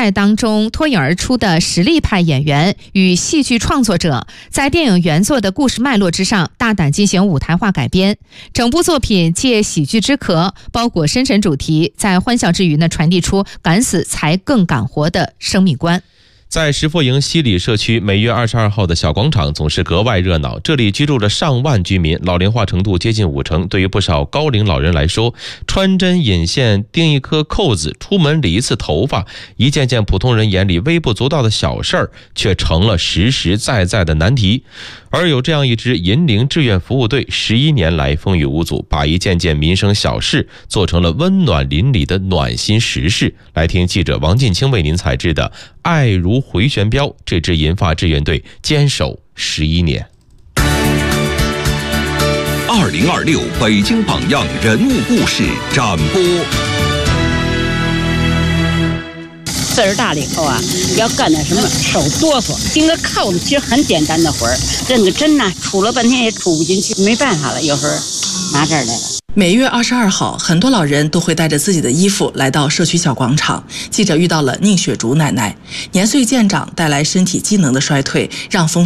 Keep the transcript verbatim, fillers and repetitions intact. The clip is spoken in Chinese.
代当中脱颖而出的实力派演员与戏剧创作者，在电影原作的故事脉络之上大胆进行舞台化改编。整部作品借喜剧之壳，包裹深沉主题，在欢笑之余呢，传递出敢死才更敢活的生命观。 在石佛营西里社区每月二十二号的小广场总是格外热闹，这里居住着上万居民，老龄化程度接近五成。对于不少高龄老人来说，穿针引线、钉一颗扣子、出门理一次头发，一件件普通人眼里微不足道的小事儿，却成了实实在在的难题。而有这样一支银铃志愿服务队，十一年来风雨无阻，把一件件民生小事做成了温暖邻里的暖心实事。来听记者王进清为您采制的《爱如回旋镖》，这支银发志愿队坚守十一年。 二零二六北京榜样人物故事展播。 岁数大了以后啊，要干点什么手哆嗦，钉个扣子其实很简单的活儿，认个针呢，杵了半天也杵不进去，没办法了，有时候拿这儿来了。 每月二十二号，很多老人都会带着自己的衣服来到社区小广场。记者遇到了宁雪竹奶奶，年岁渐长带来身体机能的衰退，让风